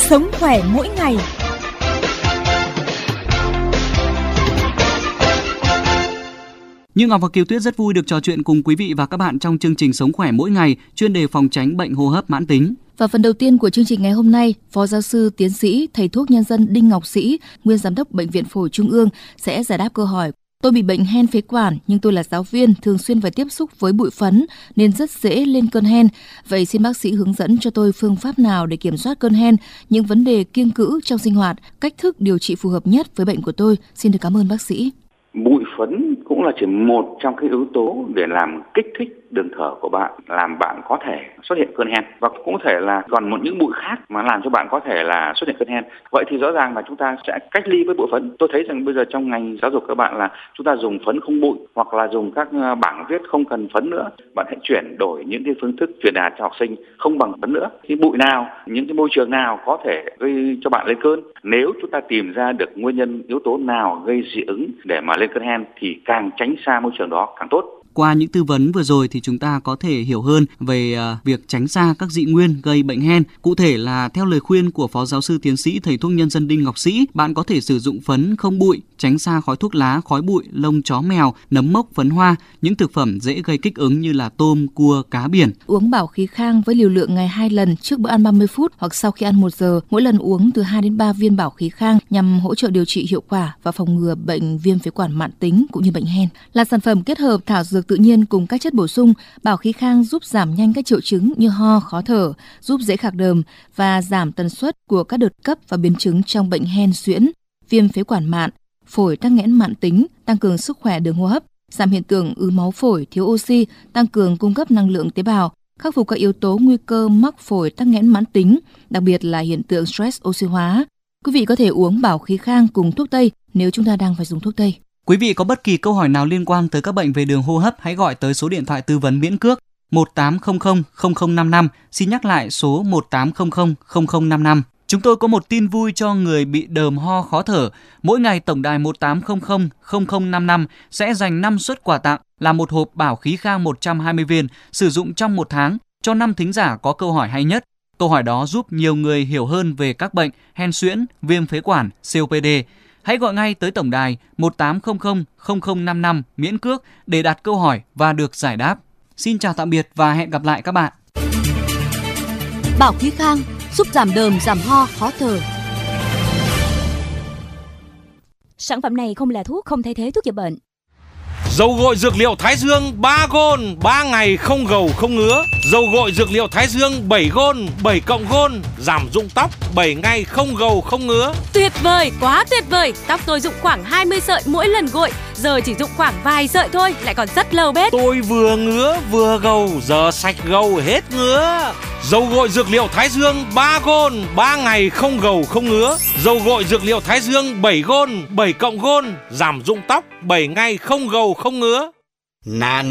Sống khỏe mỗi ngày. Như Ngọc và Kiều Tuyết rất vui được trò chuyện cùng quý vị và các bạn trong chương trình Sống khỏe mỗi ngày, chuyên đề phòng tránh bệnh hô hấp mãn tính. Và phần đầu tiên của chương trình ngày hôm nay, Phó giáo sư, tiến sĩ, thầy thuốc nhân dân Đinh Ngọc Sĩ, nguyên giám đốc Bệnh viện Phổi Trung ương sẽ giải đáp câu hỏi: tôi bị bệnh hen phế quản nhưng tôi là giáo viên, thường xuyên phải tiếp xúc với bụi phấn nên rất dễ lên cơn hen. Vậy xin bác sĩ hướng dẫn cho tôi phương pháp nào để kiểm soát cơn hen, những vấn đề kiêng cữ trong sinh hoạt, cách thức điều trị phù hợp nhất với bệnh của tôi. Xin được cảm ơn bác sĩ. Bụi phấn cũng là chỉ một trong các yếu tố để làm kích thích đường thở của bạn, làm bạn có thể xuất hiện cơn hen, và cũng có thể là còn những bụi khác mà làm cho bạn có thể là xuất hiện cơn hen. Vậy thì rõ ràng là chúng ta sẽ cách ly với bụi phấn. Tôi thấy rằng bây giờ trong ngành giáo dục các bạn là chúng ta dùng phấn không bụi hoặc là dùng các bảng viết không cần phấn nữa. Bạn hãy chuyển đổi những cái phương thức truyền đạt cho học sinh không bằng phấn nữa. Cái bụi nào, những cái môi trường nào có thể gây cho bạn lên cơn, nếu chúng ta tìm ra được nguyên nhân yếu tố nào gây dị ứng để mà lên cơn hen thì càng tránh xa môi trường đó càng tốt. Qua những tư vấn vừa rồi thì chúng ta có thể hiểu hơn về việc tránh xa các dị nguyên gây bệnh hen. Cụ thể là theo lời khuyên của Phó giáo sư, tiến sĩ, thầy thuốc nhân dân Đinh Ngọc Sĩ, bạn có thể sử dụng phấn không bụi, tránh xa khói thuốc lá, khói bụi, lông chó mèo, nấm mốc, phấn hoa, những thực phẩm dễ gây kích ứng như là tôm, cua, cá biển. Uống bảo khí khang với liều lượng ngày 2 lần trước bữa ăn 30 phút hoặc sau khi ăn 1 giờ, mỗi lần uống từ 2 đến 3 viên bảo khí khang nhằm hỗ trợ điều trị hiệu quả và phòng ngừa bệnh viêm phế quản mãn tính cũng như bệnh hen. Là sản phẩm kết hợp thảo dược tự nhiên cùng các chất bổ sung, bảo khí khang giúp giảm nhanh các triệu chứng như ho, khó thở, giúp dễ khạc đờm và giảm tần suất của các đợt cấp và biến chứng trong bệnh hen suyễn, viêm phế quản mạn, phổi tắc nghẽn mãn tính, tăng cường sức khỏe đường hô hấp, giảm hiện tượng ứ máu phổi, thiếu oxy, tăng cường cung cấp năng lượng tế bào, khắc phục các yếu tố nguy cơ mắc phổi tắc nghẽn mãn tính, đặc biệt là hiện tượng stress oxy hóa. Quý vị có thể uống bảo khí khang cùng thuốc tây nếu chúng ta đang phải dùng thuốc tây. Quý vị có bất kỳ câu hỏi nào liên quan tới các bệnh về đường hô hấp, hãy gọi tới số điện thoại tư vấn miễn cước 1800 0055. Xin nhắc lại số 1800 0055. Chúng tôi có một tin vui cho người bị đờm ho khó thở. Mỗi ngày tổng đài 1800 0055 sẽ dành 5 suất quà tặng là một hộp bảo khí khang 120 viên sử dụng trong 1 tháng cho 5 thính giả có câu hỏi hay nhất. Câu hỏi đó giúp nhiều người hiểu hơn về các bệnh hen suyễn, viêm phế quản, COPD. Hãy gọi ngay tới tổng đài 1800 0055 miễn cước để đặt câu hỏi và được giải đáp. Xin chào tạm biệt và hẹn gặp lại các bạn. Bảo khí khang giúp giảm đờm, giảm ho, khó thở. Sản phẩm này không là thuốc, không thay thế thuốc chữa bệnh. Dầu gội dược liệu Thái Dương 3 gôn, 3 ngày không gầu không ngứa. Dầu gội dược liệu Thái Dương 7 gôn, 7 cộng gôn, giảm rụng tóc 7 ngày không gầu không ngứa. Tuyệt vời, quá tuyệt vời. Tóc tôi rụng khoảng 20 sợi mỗi lần gội, giờ chỉ rụng khoảng vài sợi thôi, lại còn rất lâu bết. Tôi vừa ngứa vừa gầu, giờ sạch gầu hết ngứa. Dầu gội dược liệu Thái Dương 3 gôn, 3 ngày không gầu không ngứa. Dầu gội dược liệu Thái Dương 7 gôn, 7 cộng gôn, giảm rụng tóc 7 ngày không gầu không ngứa. Nano